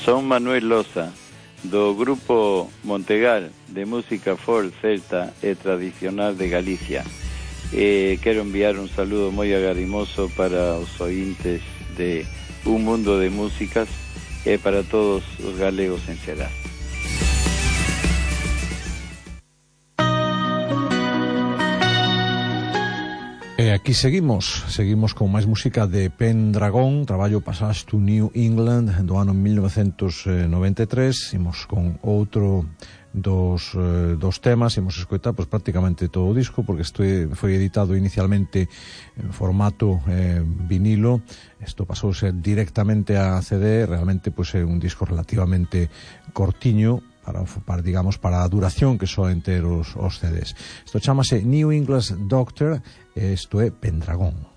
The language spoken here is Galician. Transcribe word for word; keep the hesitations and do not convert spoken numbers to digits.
Son Manuel Loza, do grupo Montegal de música folk, celta e tradicional de Galicia. Eh, quero enviar un saludo moi agarimoso para os ointes de Un Mundo de Músicas e para todos os galegos en xeral. E aquí seguimos, seguimos con máis música de Pendragon, traballo Passage to New England do ano mil novecentos noventa e tres. Imos con outro dos, eh, dos temas, imos escoitar pues, prácticamente todo o disco, porque isto foi editado inicialmente en formato eh, vinilo. Isto pasouse directamente a C D, realmente pues, é un disco relativamente cortiño, Para, para, digamos, para a duración que soen ter os, os C Ds. Isto chamase New England Doctor e isto é Pendragon.